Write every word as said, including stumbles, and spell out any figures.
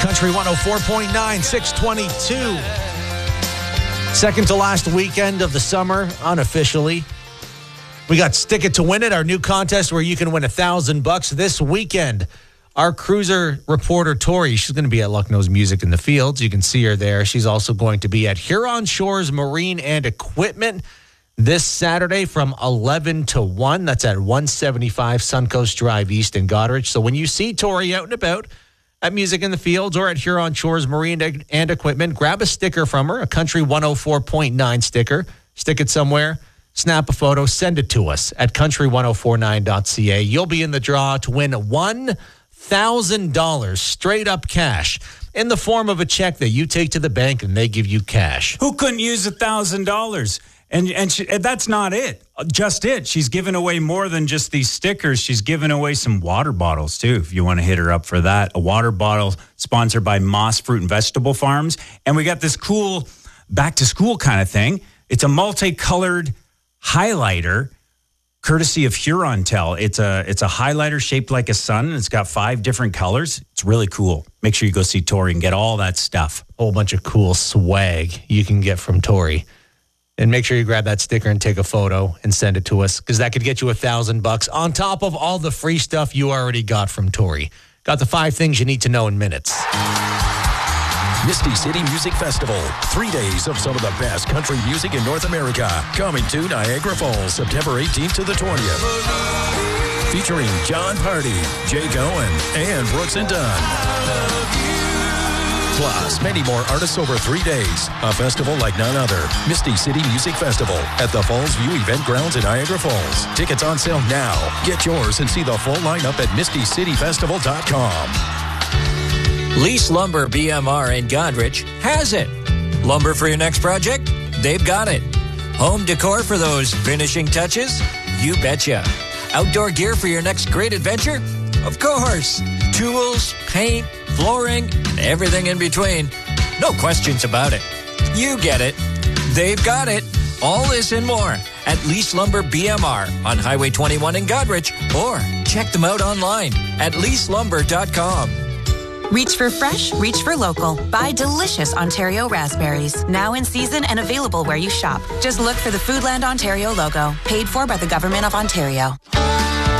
Country one oh four point nine, six twenty-two. Second to last weekend of the summer, unofficially. We got Stick It to Win It, our new contest where you can win a thousand bucks this weekend. Our cruiser reporter, Tori, she's going to be at Lucknow's Music in the Fields. You can see her there. She's also going to be at Huron Shores Marine and Equipment this Saturday from eleven to one. That's at one seventy-five Suncoast Drive East in Goderich. So when you see Tori out and about at Music in the Fields or at Huron Shores Marine and Equipment, grab a sticker from her, a Country one oh four point nine sticker. Stick it somewhere, snap a photo, send it to us at country ten forty-nine dot c a. You'll be in the draw to win one thousand dollars straight up cash in the form of a check that you take to the bank and they give you cash. Who couldn't use one thousand dollars? And and, she, and that's not it. Just it. She's given away more than just these stickers. She's given away some water bottles, too, if you want to hit her up for that. A water bottle sponsored by Moss Fruit and Vegetable Farms. And we got this cool back-to-school kind of thing. It's a multicolored highlighter, courtesy of Huron-Tel. It's a, it's a highlighter shaped like a sun, and it's got five different colors. It's really cool. Make sure you go see Tori and get all that stuff. A whole bunch of cool swag you can get from Tori. And make sure you grab that sticker and take a photo and send it to us, because that could get you a thousand bucks on top of all the free stuff you already got from Tori. Got the five things you need to know in minutes. Misty City Music Festival. Three days of some of the best country music in North America. Coming to Niagara Falls, September eighteenth to the twentieth. Featuring John Party, Jay Cohen, and Brooks and Dunn. Plus, many more artists over three days. A festival like none other. Misty City Music Festival at the Falls View Event Grounds in Niagara Falls. Tickets on sale now. Get yours and see the full lineup at misty city festival dot com. Lease Lumber B M R in Goderich has it. Lumber for your next project? They've got it. Home decor for those finishing touches? You betcha. Outdoor gear for your next great adventure? Of course. Tools, paint, flooring, and everything in between. No questions about it. You get it. They've got it. All this and more at Lease Lumber B M R on Highway twenty-one in Goderich, or check them out online at lease lumber dot com. Reach for fresh, reach for local. Buy delicious Ontario raspberries. Now in season and available where you shop. Just look for the Foodland Ontario logo. Paid for by the Government of Ontario.